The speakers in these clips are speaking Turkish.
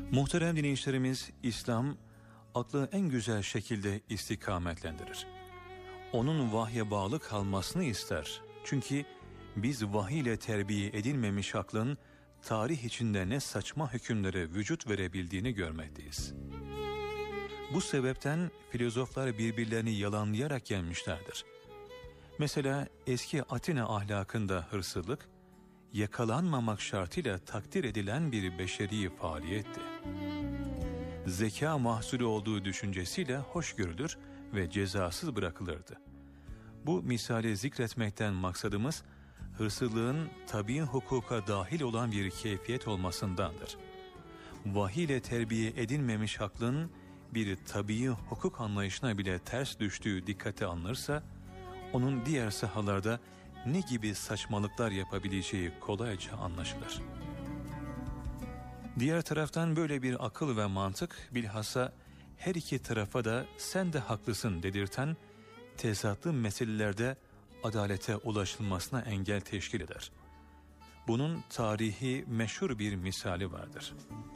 Muhterem dinleyicilerimiz, İslam aklı en güzel şekilde istikametlendirir. Onun vahye bağlı kalmasını ister. Çünkü biz vahiy ile terbiye edilmemiş aklın tarih içinde ne saçma hükümlere vücut verebildiğini görmekteyiz. Bu sebepten filozoflar birbirlerini yalanlayarak gelmişlerdir. Mesela eski Atina ahlakında hırsızlık, yakalanmamak şartıyla takdir edilen bir beşeri faaliyetti. Zeka mahsulü olduğu düşüncesiyle hoş görülür ve cezasız bırakılırdı. Bu misali zikretmekten maksadımız, hırsızlığın tabii hukuka dahil olan bir keyfiyet olmasındandır. Vahiy ile terbiye edilmemiş aklın bir tabii hukuk anlayışına bile ters düştüğü dikkate alınırsa, onun diğer sahalarda ne gibi saçmalıklar yapabileceği kolayca anlaşılır. Diğer taraftan böyle bir akıl ve mantık bilhassa her iki tarafa da sen de haklısın dedirten tezatlı meselelerde adalete ulaşılmasına engel teşkil eder. Bunun tarihi meşhur bir misali vardır.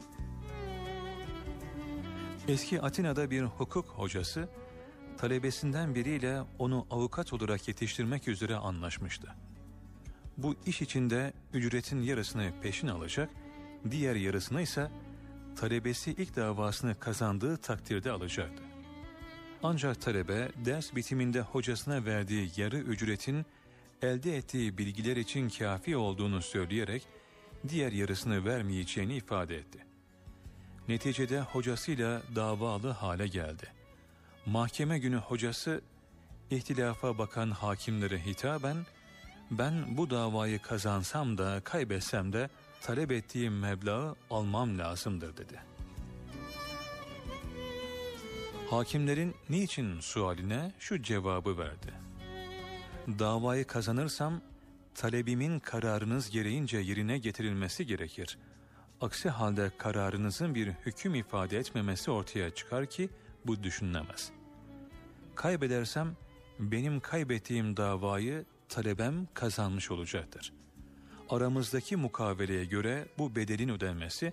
Eski Atina'da bir hukuk hocası talebesinden biriyle onu avukat olarak yetiştirmek üzere anlaşmıştı. Bu iş içinde ücretin yarısını peşin alacak, diğer yarısını ise talebesi ilk davasını kazandığı takdirde alacaktı. Ancak talebe ders bitiminde hocasına verdiği yarı ücretin elde ettiği bilgiler için kafi olduğunu söyleyerek diğer yarısını vermeyeceğini ifade etti. Neticede hocasıyla davalı hale geldi. Mahkeme günü hocası ihtilafa bakan hakimlere hitaben ben bu davayı kazansam da kaybetsem de talep ettiğim meblağı almam lazımdır dedi. Hakimlerin niçin sualine şu cevabı verdi. Davayı kazanırsam talebimin kararınız gereğince yerine getirilmesi gerekir. Aksi halde kararınızın bir hüküm ifade etmemesi ortaya çıkar ki bu düşünülemez. Kaybedersem benim kaybettiğim davayı talebem kazanmış olacaktır. Aramızdaki mukaveleye göre bu bedelin ödenmesi